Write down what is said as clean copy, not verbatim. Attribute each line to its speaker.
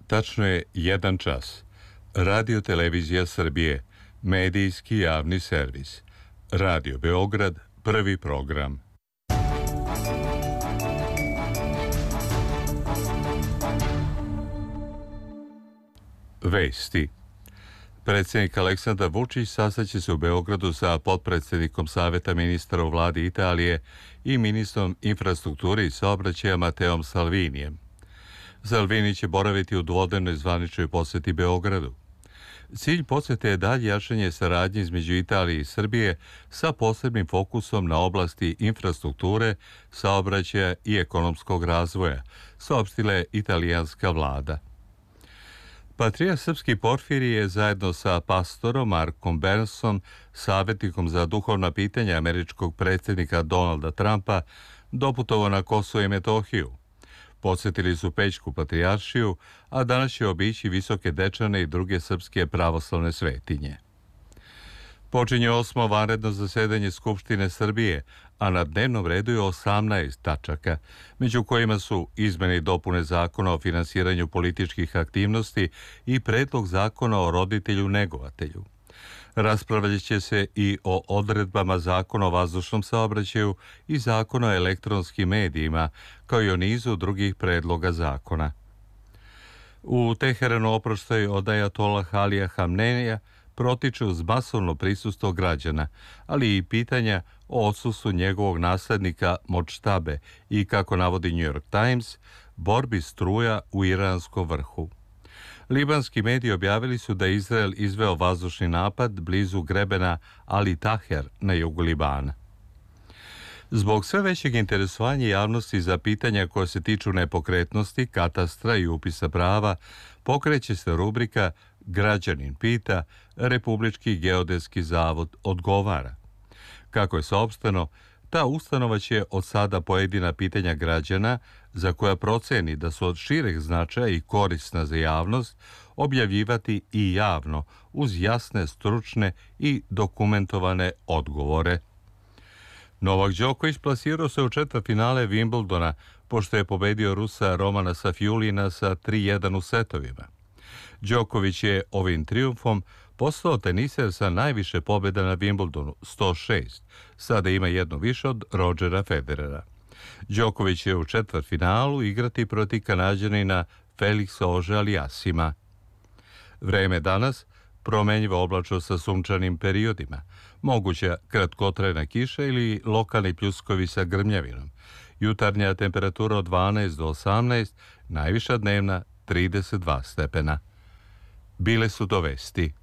Speaker 1: Tačno je 1 čas. Radio Televizija Srbije, medijski javni servis. Radio Beograd, prvi program. Vesti. Predsjednik Aleksandar Vučić sastaće se u Beogradu sa potpredsjednikom Saveta ministara u vladi Italije i ministrom infrastrukture i saobraćaja Mateom Salvinijem. Salvini će boraviti u dvodnevnoj zvaničnoj posjeti Beogradu. Cilj posjete je dalje jačanje saradnje između Italije i Srbije sa posebnim fokusom na oblasti infrastrukture, saobraćaja i ekonomskog razvoja, saopštila je italijanska vlada. Patrijarh srpski Porfirije je zajedno sa pastorom Markom Bernsom, savjetnikom za duhovna pitanja američkog predsjednika Donalda Trumpa, doputovao na Kosovo i Metohiju. Posjetili su Pećku patrijaršiju, a danas će obići Visoke Dečane i druge srpske pravoslavne svetinje. Počinje 8. vanredno zasedanje Skupštine Srbije, a na dnevnom redu je 18 tačaka, među kojima su izmene i dopune zakona o finansiranju političkih aktivnosti i predlog zakona o roditelju-negovatelju. Raspravljat će se i o odredbama zakona o vazdušnom saobraćaju i zakona o elektronskim medijima, kao i o nizu drugih predloga zakona. U Teheranu oproštaj od ajatolah Alija Hamneija protiču uz masovno prisustvo građana, ali i pitanja o odsustvu njegovog naslednika Modžtabe i, kako navodi New York Times, borbi struja u iranskom vrhu. Libanski mediji objavili su da je Izrael izveo vazdušni napad blizu grebena Ali Taher na jugu Libana. Zbog sve većeg interesovanja javnosti za pitanja koja se tiču nepokretnosti, katastra i upisa prava, pokreće se rubrika Građanin pita, Republički geodetski zavod odgovara. Kako je saopšteno, ta ustanova će od sada pojedina pitanja građana, za koja proceni da su od šireg značaja i korisna za javnost, objavljivati i javno, uz jasne, stručne i dokumentovane odgovore. Novak Đoković plasirao se u četvrtfinale Wimbledona, pošto je pobedio Rusa Romana Safiulina sa 3:1 u setovima. Đoković je ovim trijumfom postao teniser sa najviše pobjeda na Wimbledonu, 106. Sada ima jednu više od Rodgera Federera. Đoković će u četvrtfinalu igrati protiv Kanađanina Felixa Auger-Aliassima. Vreme danas promenjivo oblačno sa sunčanim periodima, moguća kratkotrajna kiša ili lokalni pljuskovi sa grmljavinom. Jutarnja temperatura od 12 do 18, najviša dnevna 32 stepena. Bile su to vesti.